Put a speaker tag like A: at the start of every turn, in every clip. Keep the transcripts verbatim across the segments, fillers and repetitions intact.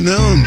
A: Noon.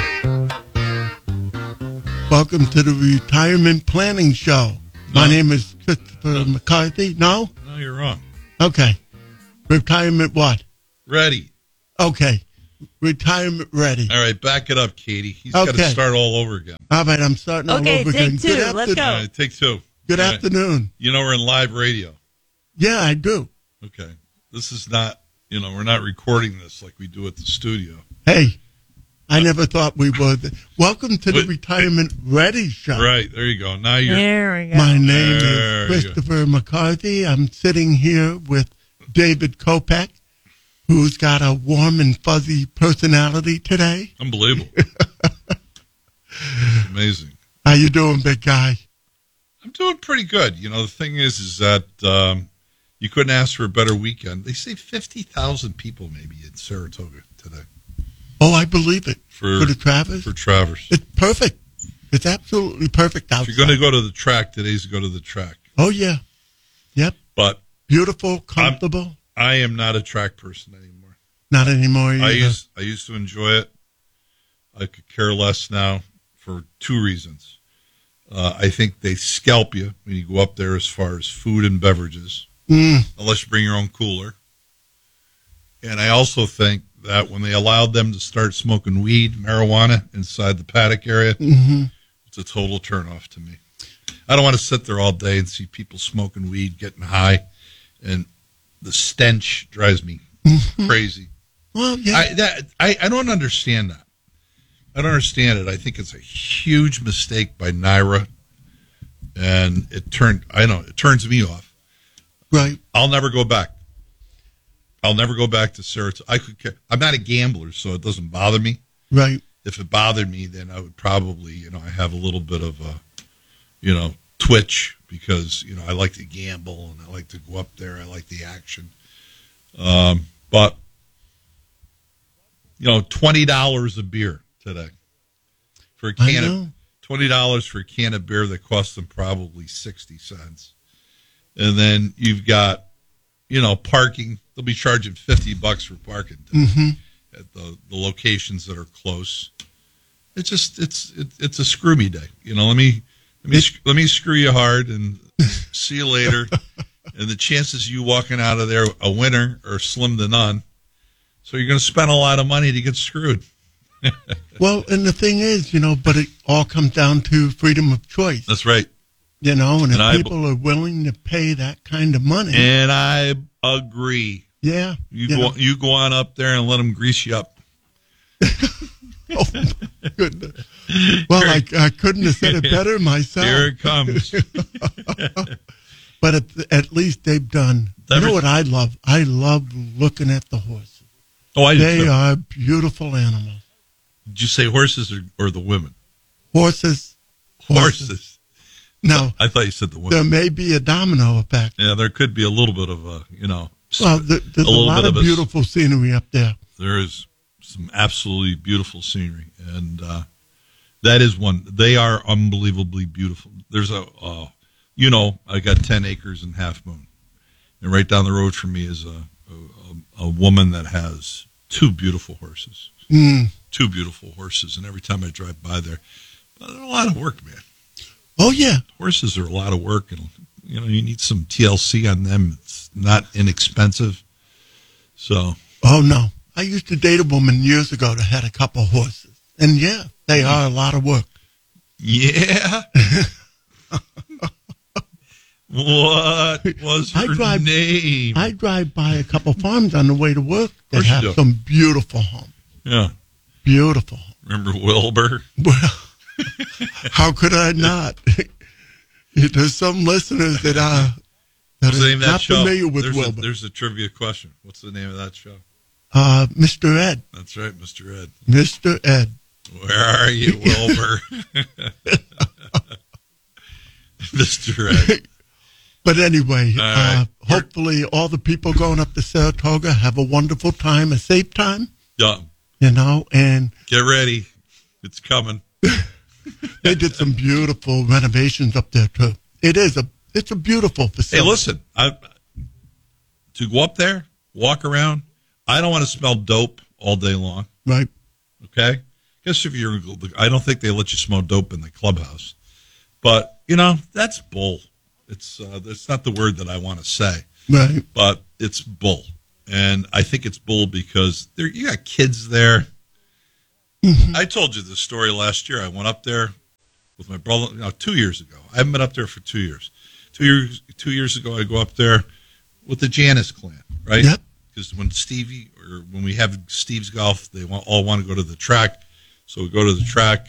A: Welcome to the Retirement Planning Show. No. My name is Christopher no. McCarthy. No?
B: No, you're wrong.
A: Okay. Retirement what?
B: Ready.
A: Okay. Retirement ready.
B: All right, back it up, Katie. He's
A: okay.
B: got to start all over again.
A: All right, I'm starting all
C: okay,
A: over
C: take
A: again.
C: Two.
A: Good
C: Let's go.
B: All right, take two.
A: Good
B: all
A: afternoon.
B: Right. You know we're in live radio.
A: Yeah, I do.
B: Okay. This is not, you know, we're not recording this like we do at the studio.
A: Hey, I never thought we would. Welcome to the but, Retirement Ready Show.
B: Right, there you go. Now you're.
C: There we go.
A: My name
B: there
A: is Christopher McCarthy. I'm sitting here with David Kopech, who's got a warm and fuzzy personality today.
B: Unbelievable. Amazing.
A: How you doing, big guy?
B: I'm doing pretty good. You know, the thing is, is that um, you couldn't ask for a better weekend. They say fifty thousand people maybe in Saratoga today.
A: Oh, I believe it.
B: For,
A: for the Travers?
B: For Travers.
A: It's perfect. It's absolutely perfect outside.
B: If you're going to go to the track, today's go to the track.
A: Oh, yeah. Yep.
B: But
A: beautiful, comfortable.
B: I'm, I am not a track person anymore.
A: Not anymore either.
B: I used, I used to enjoy it. I could care less now for two reasons. Uh, I think they scalp you when you go up there as far as food and beverages,
A: mm.
B: unless you bring your own cooler. And I also think that when they allowed them to start smoking weed, marijuana inside the paddock area,
A: mm-hmm.
B: it's a total turnoff to me. I don't want to sit there all day and see people smoking weed, getting high, and the stench drives me
A: mm-hmm.
B: crazy.
A: Well, yeah.
B: I, that, I, I don't understand that. I don't understand it. I think it's a huge mistake by Naira, and it turned. I know it turns me off.
A: Right.
B: I'll never go back. I'll never go back to Saratoga. I could care. I'm not a gambler, so it doesn't bother me.
A: Right.
B: If it bothered me, then I would probably, you know, I have a little bit of a, you know, twitch because, you know, I like to gamble and I like to go up there. I like the action. Um, but, you know, twenty dollars a beer today for a can of twenty dollars for a can of beer that costs them probably sixty cents. And then you've got, you know, parking. They'll be charging fifty bucks for parking
A: mm-hmm.
B: at the, the locations that are close. It's just it's it, it's a screw me day. You know, let me let me it, let me screw you hard and see you later. And the chances of you walking out of there a winner are slim to none. So you're going to spend a lot of money to get screwed.
A: Well, and the thing is, you know, but it all comes down to freedom of choice.
B: That's right.
A: You know, and if
B: and
A: people I, are willing to pay that kind of money.
B: And I agree.
A: Yeah.
B: You,
A: you
B: go
A: know.
B: you go on up there and let them grease you up.
A: Oh, my goodness. Well, I, I couldn't have said it better myself.
B: Here it comes.
A: But at, at least they've done. You know what I love? I love looking at the horses.
B: Oh, I
A: They
B: do.
A: are beautiful animals.
B: Did you say horses or, or the women?
A: Horses.
B: Horses.
A: Horses. No.
B: I thought you said the women.
A: There may be a domino effect.
B: Yeah, there could be a little bit of a, you know.
A: Well, there, there's a, a lot of, of beautiful a, scenery up there.
B: There is some absolutely beautiful scenery. And uh, that is one. They are unbelievably beautiful. There's a, uh, you know, I got ten acres in Half Moon. And right down the road from me is a, a, a woman that has two beautiful horses.
A: Mm.
B: Two beautiful horses. And every time I drive by there, well, they're a lot of work, man.
A: Oh, yeah.
B: Horses are a lot of work, and you know you need some T L C on them. It's not inexpensive. So.
A: Oh no! I used to date a woman years ago that had a couple of horses, and yeah, they are a lot of work.
B: Yeah. What was her
A: I drive,
B: name?
A: I drive by a couple of farms on the way to work that
B: you
A: have
B: do.
A: some beautiful homes.
B: Yeah.
A: Beautiful.
B: Remember Wilbur?
A: Well, how could I not? There's some listeners that are that
B: What's the name
A: are
B: of that
A: not
B: show?
A: familiar with
B: there's
A: Wilbur.
B: A, there's a trivia question. What's the name of that show?
A: Uh, Mister Ed.
B: That's right, Mister Ed.
A: Mister Ed.
B: Where are you, Wilbur? Mister Ed.
A: But anyway,
B: right.
A: uh, hopefully all the people going up to Saratoga have a wonderful time, a safe time.
B: Yeah.
A: You know, and
B: get ready. It's coming.
A: They did some beautiful renovations up there too. It is a it's a beautiful facility.
B: Hey, listen, I, to go up there, walk around, I don't want to smell dope all day long.
A: Right.
B: Okay? guess if you're, I don't think they let you smoke dope in the clubhouse. But, you know, that's bull. It's uh, that's not the word that I want to say.
A: Right.
B: But it's bull. And I think it's bull because there you got kids there. Mm-hmm. I told you this story last year. I went up there with my brother, no, two years ago. I haven't been up there for two years. Two years two years ago, I go up there with the Janus clan, right?
A: Yep.
B: Because when Stevie, or when we have Steve's Golf, they want, all want to go to the track. So we go to the track.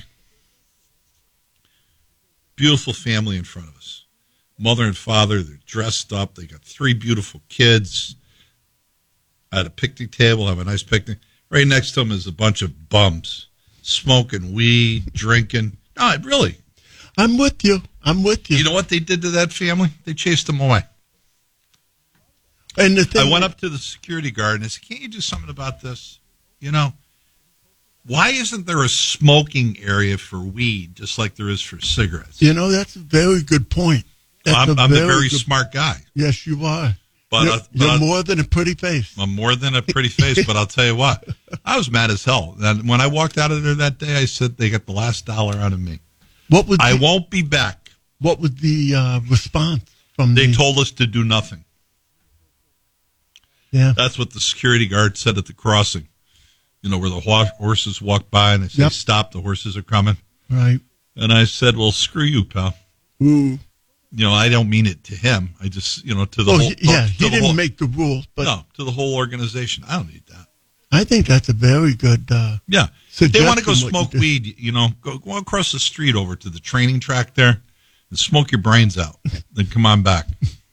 B: Beautiful family in front of us. Mother and father, they're dressed up. They got three beautiful kids. At a picnic table, have a nice picnic. Right next to them is a bunch of bums, smoking weed, drinking. No, really.
A: I'm with you. I'm with you.
B: You know what they did to that family? They chased them away.
A: And the thing
B: I went up to the security guard and I said, can't you do something about this? You know, why isn't there a smoking area for weed just like there is for cigarettes?
A: You know, that's a very good point. That's
B: I'm,
A: a
B: I'm
A: very
B: a very
A: good,
B: smart guy.
A: Yes, you are.
B: But,
A: you're
B: uh, but
A: you're
B: I'll,
A: more than a pretty face.
B: I'm more than a pretty face, but I'll tell you what. I was mad as hell. And when I walked out of there that day, I said they got the last dollar out of me.
A: What was
B: I
A: the,
B: won't be back.
A: What was the uh, response from
B: They
A: the...
B: told us to do nothing.
A: Yeah.
B: That's what the security guard said at the crossing. You know, where the ho- horses walk by and they say,
A: Yep.
B: stop, the horses are coming.
A: Right.
B: And I said, well, screw you, pal.
A: Ooh.
B: You know, I don't mean it to him. I just, you know, to the
A: Oh,
B: whole.
A: he- yeah,
B: to
A: he
B: the
A: didn't
B: whole,
A: make the rules, but
B: No, to the whole organization. I don't need that.
A: I think that's a very good uh,
B: Yeah. If they want to go
A: suggestion, what you
B: smoke
A: did.
B: weed, you know, go, go across the street over to the training track there and smoke your brains out. Then come on back.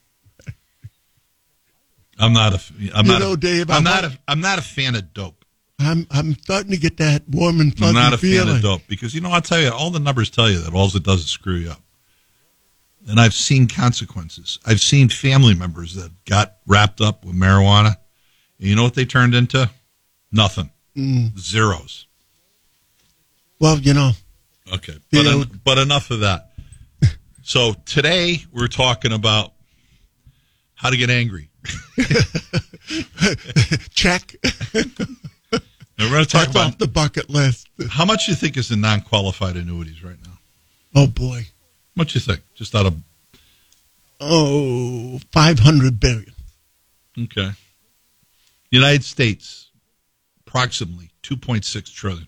B: I'm not a, I'm
A: You
B: not
A: know,
B: a,
A: Dave,
B: I'm
A: I'm
B: not
A: not-
B: a, I'm not a fan of dope.
A: I'm I'm starting to get that warm and fuzzy
B: I'm not a
A: feeling.
B: fan of dope because, you know, I'll tell you, all the numbers tell you that all it does is screw you up. And I've seen consequences. I've seen family members that got wrapped up with marijuana. And you know what they turned into? Nothing.
A: Mm.
B: Zeros.
A: Well, you know,
B: Okay. But,
A: You know-
B: en- but enough of that. So today we're talking about how to get angry.
A: check.
B: And we're going to talk
A: That's off
B: about
A: the bucket list.
B: how much you think is in non-qualified annuities right now.
A: Oh, boy.
B: How much you think? Just out of...
A: Oh, five hundred billion.
B: Okay. United States, approximately two point six trillion.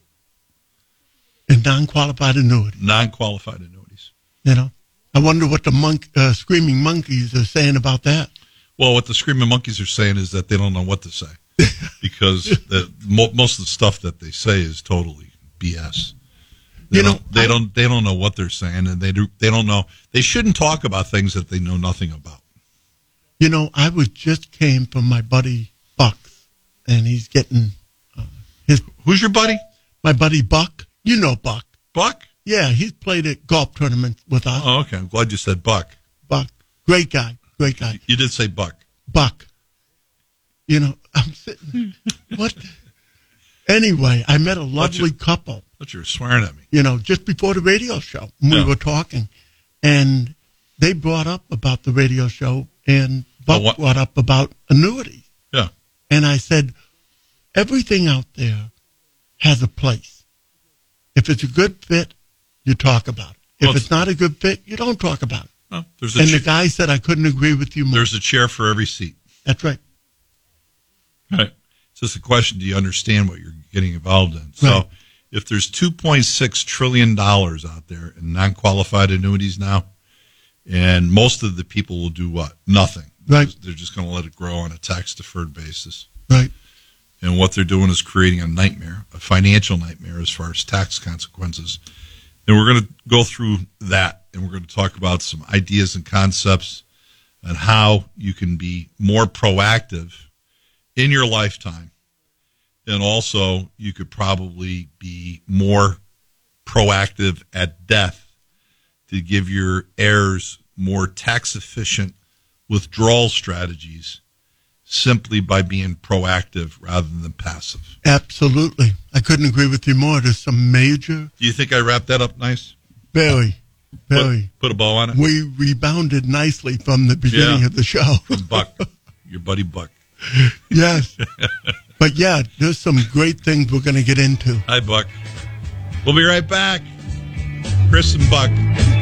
A: In non-qualified annuity.
B: Non-qualified annuities.
A: You know, I wonder what the monk, uh, screaming monkeys are saying about that.
B: Well, what the Screaming Monkeys are saying is that they don't know what to say because the, mo- most of the stuff that they say is totally B S. They
A: You know,
B: don't, they
A: I-
B: don't. They don't know what they're saying, and they do. They don't know. They shouldn't talk about things that they know nothing about.
A: You know, I was just came from my buddy Bucks, and he's getting uh, his
B: Who's your buddy?
A: my buddy Buck. You know Buck.
B: Buck.
A: Yeah, he's played at golf tournaments with us.
B: Oh, okay. I'm glad you said Buck.
A: Buck, great guy, great guy.
B: You did say Buck.
A: Buck. You know, I'm sitting. What? Anyway, I met a lovely
B: you-
A: couple.
B: But you were swearing at me.
A: You know, just before the radio show, we
B: Yeah.
A: were talking, and they brought up about the radio show, and Buck
B: Oh, what-
A: brought up about annuities.
B: Yeah.
A: And I said, everything out there has a place. If it's a good fit, you talk about it. If
B: Well,
A: it's not a good fit, you don't talk about it.
B: Well, there's a
A: And
B: cha-
A: the guy said, I couldn't agree with you more.
B: there's a chair for every seat.
A: That's right.
B: Right. It's just a question: do you understand what you're getting involved in? So,
A: Right.
B: if there's two point six trillion dollars out there in non-qualified annuities now, and most of the people will do what? Nothing.
A: Right.
B: They're just going to let it grow on a tax-deferred basis.
A: Right.
B: And what they're doing is creating a nightmare, a financial nightmare as far as tax consequences. And we're going to go through that, and we're going to talk about some ideas and concepts on how you can be more proactive in your lifetime. And also, you could probably be more proactive at death to give your heirs more tax-efficient withdrawal strategies simply by being proactive rather than passive.
A: Absolutely. I couldn't agree with you more. There's some major,
B: Do you think I wrapped that up nice?
A: very, very.
B: Put, put a bow on it?
A: We rebounded nicely from the beginning
B: Yeah.
A: of the show.
B: Buck, your buddy Buck.
A: Yes. But yeah, there's some great things we're going to get into.
B: Hi, Buck. We'll be right back. Chris and Buck.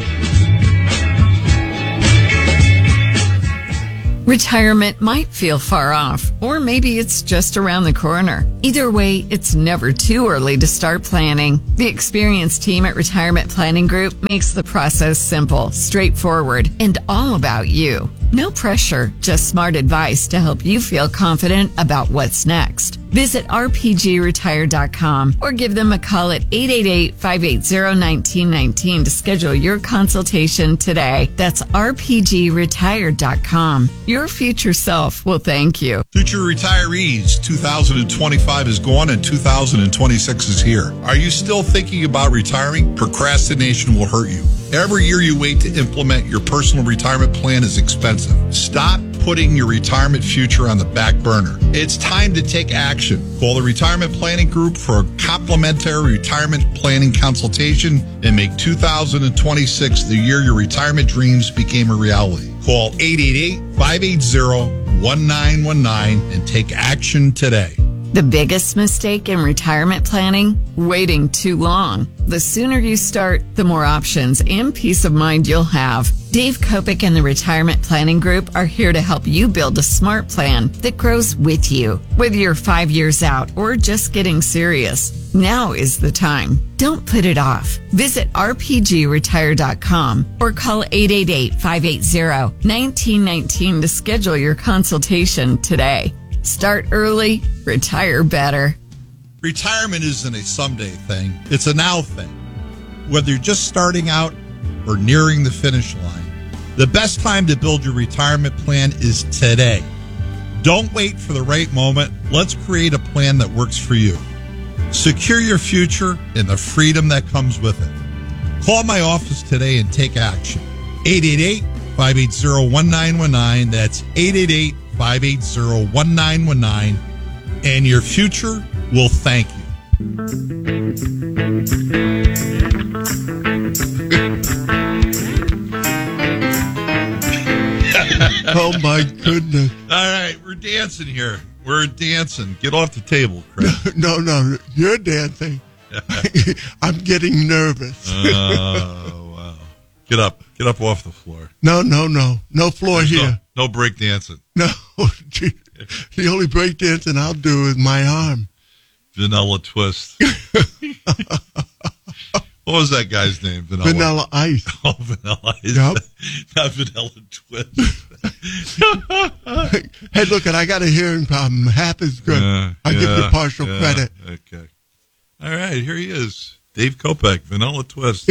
C: Retirement might feel far off, or maybe it's just around the corner. Either way, it's never too early to start planning. The experienced team at Retirement Planning Group makes the process simple, straightforward, and all about you. No pressure, just smart advice to help you feel confident about what's next. Visit r p g retire dot com or give them a call at eight eight eight, five eight zero, one nine one nine to schedule your consultation today. That's r p g retire dot com. Your future self will thank you.
D: Future retirees, two thousand twenty-five is gone and two thousand twenty-six is here. Are you still thinking about retiring? Procrastination will hurt you. Every year you wait to implement your personal retirement plan is expensive. Stop putting your retirement future on the back burner. It's time to take action. Call the Retirement Planning Group for a complimentary retirement planning consultation and make two thousand twenty-six the year your retirement dreams became a reality. Call eight eight eight, five eight zero, one nine one nine and take action today.
C: The biggest mistake in retirement planning? Waiting too long. The sooner you start, the more options and peace of mind you'll have. Dave Kopic and the Retirement Planning Group are here to help you build a smart plan that grows with you. Whether you're five years out or just getting serious, now is the time. Don't put it off. Visit r p g retire dot com or call eight eight eight, five eight zero, one nine one nine to schedule your consultation today. Start early, retire better.
D: Retirement isn't a someday thing. It's a now thing. Whether you're just starting out or nearing the finish line, the best time to build your retirement plan is today. Don't wait for the right moment. Let's create a plan that works for you. Secure your future and the freedom that comes with it. Call my office today and take action. eight eight eight, five eight zero, one nine one nine. That's eight eight eight, five eight zero, one nine one nine. And your future will thank you.
A: Oh, my goodness.
B: All right, we're dancing here. We're dancing. Get off the table, Chris.
A: No, no, you're dancing. I'm getting nervous.
B: Oh, wow. Get up. Get up off the floor.
A: No, no, no. No floor
B: There's
A: here.
B: No, no break dancing.
A: No. The only break dancing I'll do is my arm.
B: Vanilla Twist. What was that guy's name? Vanilla,
A: Vanilla Ice.
B: Oh, Vanilla Ice.
A: Yep.
B: Not Vanilla Twist.
A: Hey, look, I got a hearing problem. Half is good.
B: Uh,
A: I
B: yeah,
A: give you partial
B: yeah,
A: credit.
B: Okay. All right, here he is. Dave Kopeck, Vanilla Twist.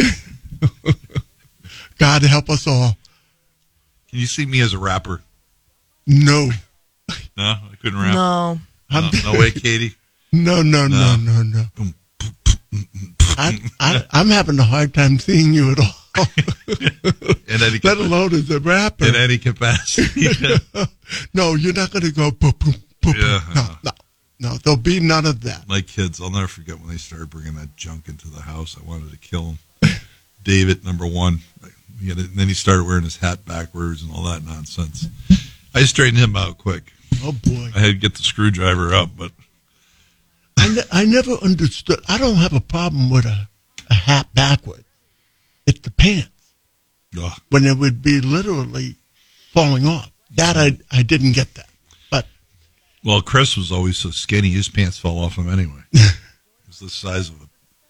A: God help us all.
B: Can you see me as a rapper?
A: No.
B: No, I couldn't rap.
E: No.
B: No, no way, Katie.
A: No, no, no, no, no. no. I, I, I'm having a hard time seeing you at all.
B: In any
A: Let alone as a rapper.
B: In any capacity.
A: No, you're not going to go boom, boom, boom.
B: Yeah.
A: No, no, no. There'll be none of that.
B: My kids, I'll never forget when they started bringing that junk into the house. I wanted to kill them. David, number one. He had, and then he started wearing his hat backwards and all that nonsense. I straightened him out quick.
A: Oh, boy.
B: I had to get the screwdriver up, but
A: I, ne- I never understood. I don't have a problem with a, a hat backward. It's the pants.
B: ugh.
A: When it would be literally falling off. That I I didn't get that. But
B: Well, Chris was always so skinny, his pants fell off him anyway. It was the size of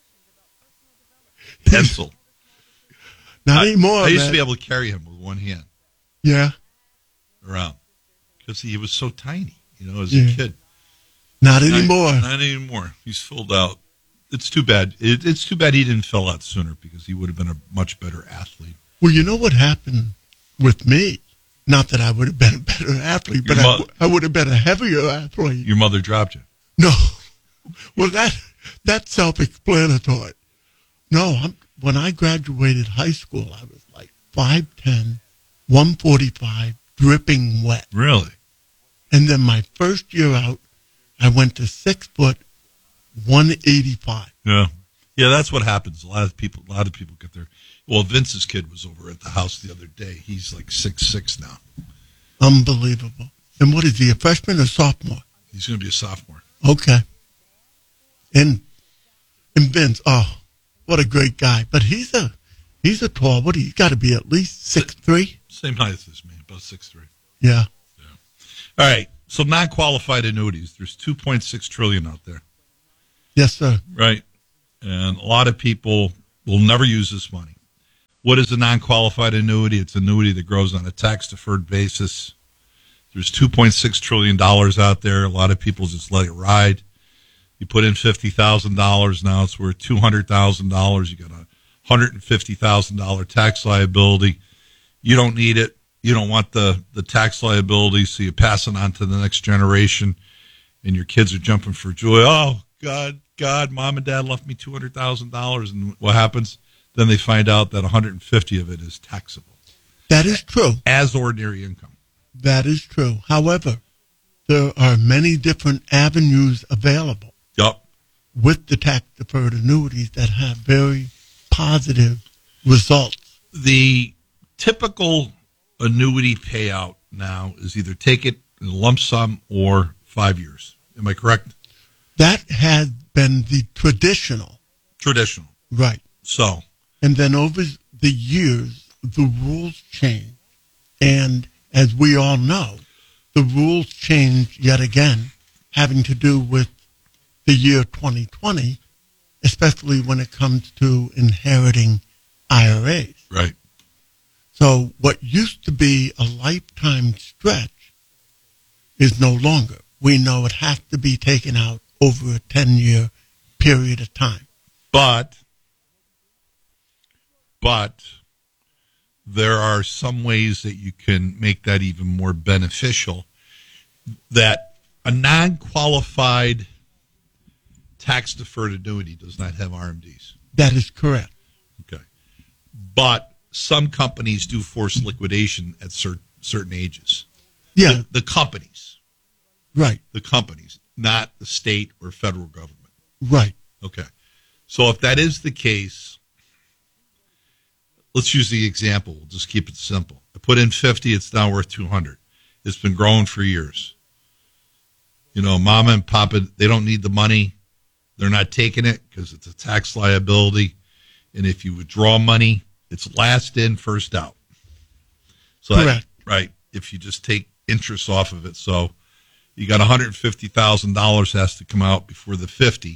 B: a pencil.
A: not
B: I,
A: anymore.
B: I used
A: man.
B: to be able to carry him with one hand
A: Yeah.
B: around because he was so tiny, you know, as
A: Yeah.
B: a kid.
A: Not anymore.
B: Not, not anymore. He's filled out. It's too bad. It, it's too bad he didn't fill out sooner because he would have been a much better athlete.
A: Well, you know what happened with me? Not that I would have been a better athlete, but
B: Your
A: I,
B: mo-
A: w- I would have been a heavier athlete.
B: Your mother dropped you.
A: No. Well, that that's self-explanatory. No, I'm, when I graduated high school, I was like five ten, one forty-five, dripping wet.
B: Really?
A: And then my first year out, I went to six foot, one eighty-five.
B: Yeah. Yeah, that's what happens. A lot of people, a lot of people get their. Well, Vince's kid was over at the house the other day. He's like six six now.
A: Unbelievable. And what is he, a freshman or sophomore?
B: He's going to be a sophomore.
A: Okay. And and Vince, oh, what a great guy. But he's a he's a tall. What? He's got to be at least six three.
B: Same height as me, about six three.
A: Yeah.
B: All right. So non-qualified annuities. There's two point six trillion out there.
A: Yes, sir.
B: Right. And a lot of people will never use this money. What is a non-qualified annuity? It's an annuity that grows on a tax-deferred basis. There's two point six trillion dollars out there. A lot of people just let it ride. You put in fifty thousand dollars, now it's worth two hundred thousand dollars. You got a one hundred fifty thousand dollars tax liability. You don't need it. You don't want the, the tax liability, so you pass it on to the next generation, and your kids are jumping for joy. Oh, God, God, Mom and Dad left me two hundred thousand dollars, and what happens? Then they find out that one hundred fifty of it is taxable.
A: That is true.
B: As ordinary income.
A: That is true. However, there are many different avenues available
B: Yep.
A: with the tax-deferred annuities that have very positive results.
B: The typical annuity payout now is either take it in a lump sum or five years. Am I correct?
A: That has been the traditional.
B: Traditional.
A: Right.
B: So.
A: And then over the years, the rules change. And as we all know, the rules change yet again, having to do with the year twenty twenty, especially when it comes to inheriting I R As.
B: Right.
A: So what used to be a lifetime stretch is no longer. We know it has to be taken out over a ten-year period of time.
B: But, but there are some ways that you can make that even more beneficial, that a non-qualified tax-deferred annuity does not have R M Ds.
A: That is correct.
B: Okay. But some companies do force liquidation at cer- certain ages.
A: Yeah.
B: The, the companies.
A: Right.
B: The companies, not the state or federal government.
A: Right.
B: Okay. So if that is the case, let's use the example. We'll just keep it simple. I put in fifty, it's now worth two hundred. It's been growing for years. You know, Mama and Papa, they don't need the money. They're not taking it because it's a tax liability. And if you withdraw money, it's last in, first out. So
A: correct.
B: That, right. If you just take interest off of it. So you got one hundred fifty thousand dollars has to come out before the fifty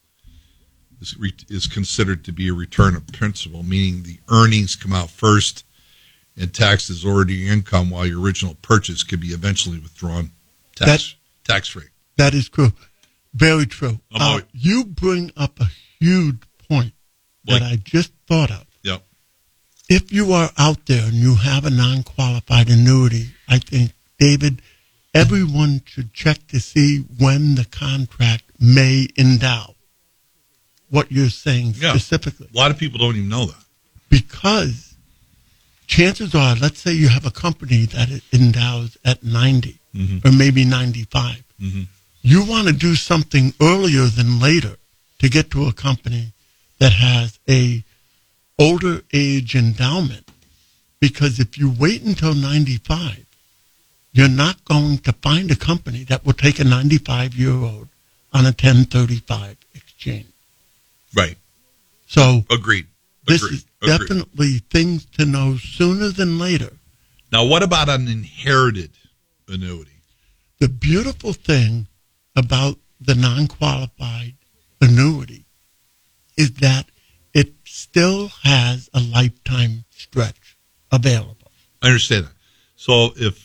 B: is, re, is considered to be a return of principal, meaning the earnings come out first and taxed as ordinary income while your original purchase could be eventually withdrawn tax, that, tax-free.
A: That is true. Very true.
B: Uh,
A: you bring up a huge point that
B: like,
A: I just thought of.
B: Yep.
A: If you are out there and you have a non-qualified annuity, I think, David, everyone should check to see when the contract may endow. What you're saying
B: yeah.
A: specifically.
B: A lot of people don't even know that.
A: Because chances are, let's say you have a company that it endows at ninety mm-hmm. or maybe ninety-five.
B: Mm-hmm.
A: You want to do something earlier than later to get to a company that has a older age endowment. Because if you wait until ninety-five, you're not going to find a company that will take a ninety-five-year-old on a ten thirty-five exchange.
B: Right.
A: So
B: agreed.
A: This
B: agreed.
A: is
B: agreed.
A: definitely things to know sooner than later.
B: Now, what about an inherited annuity?
A: The beautiful thing about the non-qualified annuity is that it still has a lifetime stretch available.
B: I understand that. So if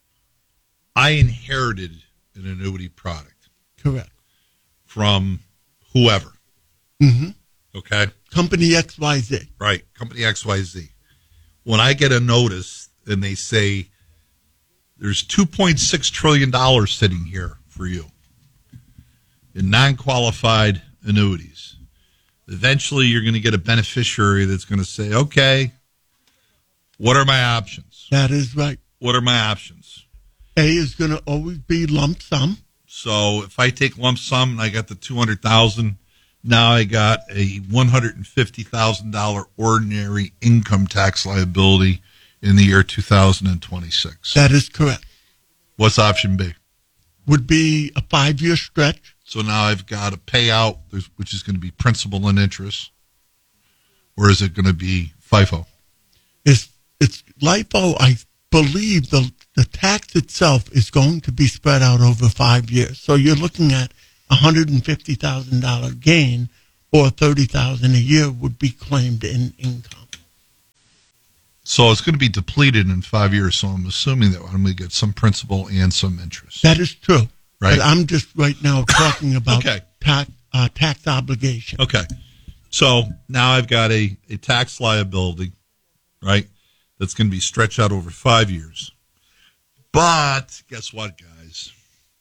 B: I inherited an annuity product.
A: Correct.
B: From whoever.
A: Mm-hmm.
B: Okay.
A: Company X Y Z.
B: Right. Company X Y Z. When I get a notice and they say there's two point six trillion dollars sitting here for you in non-qualified annuities, eventually you're going to get a beneficiary that's going to say, okay, what are my options?
A: That is right.
B: What are my options?
A: A is going to always be lump sum.
B: So if I take lump sum and I got the two hundred thousand dollars, now I got a one hundred fifty thousand dollars ordinary income tax liability in the year two thousand twenty-six.
A: That is correct.
B: What's option B?
A: Would be a five-year stretch.
B: So now I've got a payout, which is going to be principal and interest. or is it going to be FIFO?
A: It's, it's LIFO, I believe the, the tax itself is going to be spread out over five years. So you're looking at a one hundred fifty thousand dollars gain, or thirty thousand dollars a year would be claimed in income.
B: So it's going to be depleted in five years. So I'm assuming that I'm going to get some principal and some interest.
A: That is true.
B: Right.
A: But I'm just right now talking about
B: Okay.
A: tax, uh, tax obligation.
B: Okay. So now I've got a, a tax liability, right, that's going to be stretched out over five years. But guess what, guys?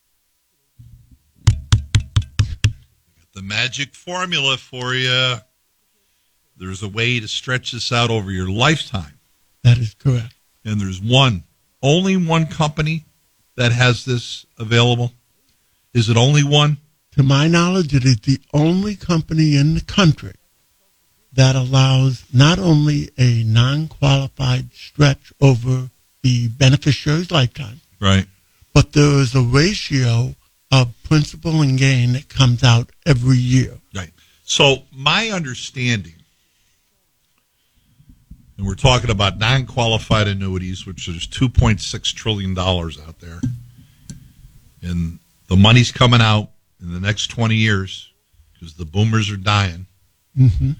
B: The magic formula for you. There's a way to stretch this out over your lifetime.
A: That is correct.
B: And there's one, only one company that has this available. Is it only one?
A: To my knowledge, it is the only company in the country that allows not only a non-qualified stretch over the beneficiary's lifetime,
B: Right.
A: but there is a ratio of principal and gain that comes out every year.
B: Right. So my understanding, and we're talking about non-qualified annuities, which is two point six trillion dollars out there, and the money's coming out in the next twenty years because the boomers are dying.
A: Mm-hmm.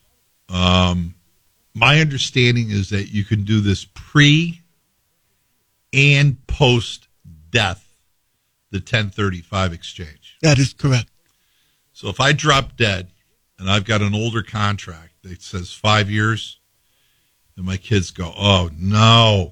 B: Um, my understanding is that you can do this pre and post death, the ten thirty-five exchange.
A: That is correct.
B: So if I drop dead and I've got an older contract that says five years, and my kids go, oh, no.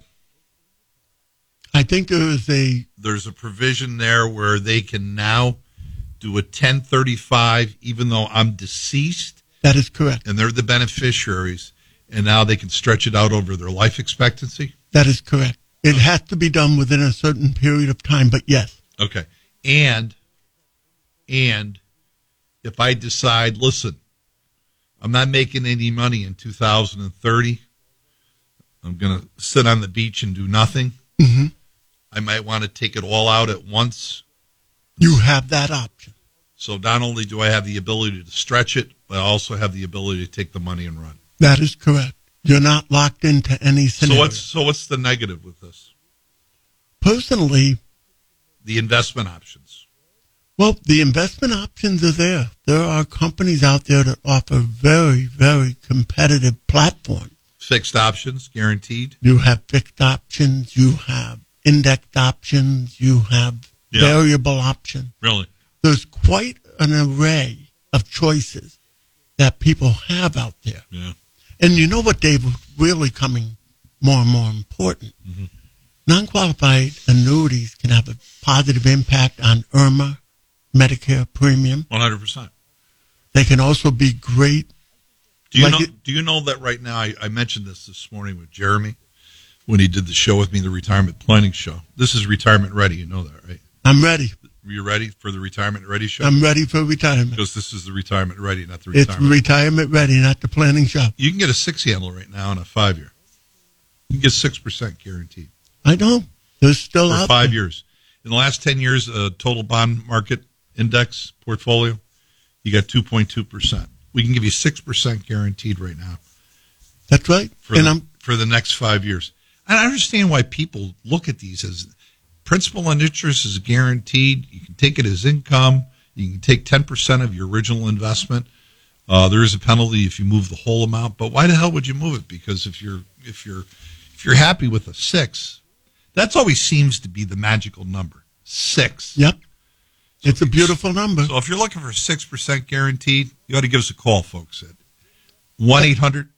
A: I think there is a...
B: There's a provision there where they can now do a ten thirty-five even though I'm deceased.
A: That is correct.
B: And they're the beneficiaries, and now they can stretch it out over their life expectancy?
A: That is correct. It has to be done within a certain period of time, but yes.
B: Okay. And, and if I decide, listen, I'm not making any money in two thousand thirty, I'm going to sit on the beach and do nothing,
A: Mm-hmm.
B: I might want to take it all out at once.
A: You have that option.
B: So not only do I have the ability to stretch it, but I also have the ability to take the money and run.
A: That is correct. You're not locked into any scenario.
B: So what's so what's the negative with this?
A: Personally,
B: The investment options.
A: well, the investment options are there. There are companies out there that offer very, very competitive platforms.
B: Fixed options, guaranteed.
A: You have fixed options. You have indexed options. You have
B: Yeah.
A: variable options.
B: Really?
A: There's quite an array of choices that people have out there.
B: Yeah.
A: And you know what, Dave, really coming more and more important?
B: Mm-hmm.
A: Non-qualified annuities can have a positive impact on I R M A, Medicare premium.
B: one hundred percent.
A: They can also be great.
B: Do you
A: Like
B: know?
A: it-
B: Do you know that right now? I, I mentioned this this morning with Jeremy when he did the show with me, the retirement planning show. This is retirement ready. You know that, right?
A: I'm ready.
B: Are you ready for the retirement ready show?
A: I'm ready for retirement.
B: Because this is the retirement ready, not the
A: It's
B: retirement.
A: retirement ready, not the planning shop.
B: You can get a six handle right now on a five year. You can get six percent guaranteed
A: I know. There's still
B: for
A: out
B: five
A: there.
B: years. In the last ten years, uh, total bond market index portfolio, you got two point two percent. We can give you six percent guaranteed right now
A: That's right.
B: for
A: And
B: the,
A: I'm
B: for the next five years. And I understand why people look at these as principal and interest is guaranteed. You can take it as income. You can take ten percent of your original investment. Uh, there is a penalty if you move the whole amount, but why the hell would you move it? Because if you're if you're if you're happy with a six, that's always seems to be the magical number. Six.
A: Yep. It's a beautiful number.
B: So if you're looking for six percent guaranteed, you ought to give us a call, folks. At one eight hundred.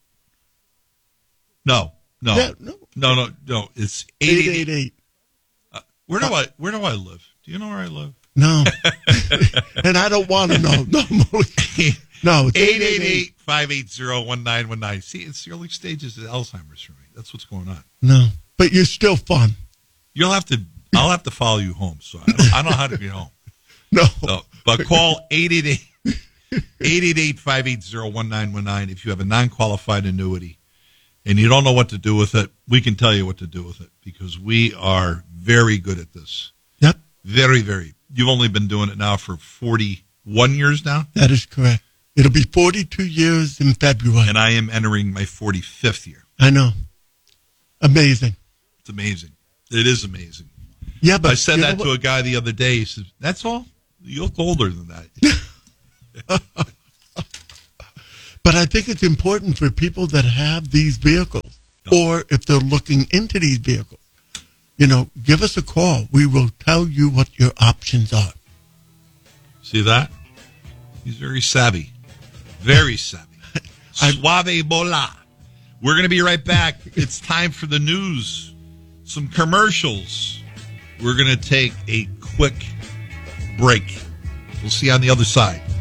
B: No, no,
A: Yeah, no.
B: no, no, no. It's eight
A: eight
B: eight
A: eight eight.
B: eight. Where do I where do I live? Do you know where I live?
A: No. And I don't want to know. No, no. It's
B: eight eight eight, five eight zero, one nine one nine. See, it's the early stages of Alzheimer's for me. That's what's going on.
A: No. But you're still fun.
B: You'll have to. I'll have to follow you home. So I don't, I don't know how to get home.
A: No.
B: So, but call eight eight eight, eight eight eight, five eight zero, one nine one nine if you have a non-qualified annuity and you don't know what to do with it. We can tell you what to do with it because we are very good at this.
A: Yep.
B: Very, very. You've only been doing it now for forty-one years now?
A: That is correct. It'll be forty-two years in February.
B: And I am entering my forty-fifth year.
A: I know. Amazing.
B: It's amazing. It is amazing.
A: Yeah, but
B: I said
A: you
B: that
A: know
B: to
A: what?
B: a guy the other day. He said, "That's all? You look older than that."
A: But I think it's important for people that have these vehicles, or if they're looking into these vehicles, you know, give us a call. We will tell you what your options are.
B: See that? He's very savvy. Very savvy.
A: I-
B: Suave bola. We're going to be right back. It's time for the news. Some commercials. We're going to take a quick break. We'll see you on the other side.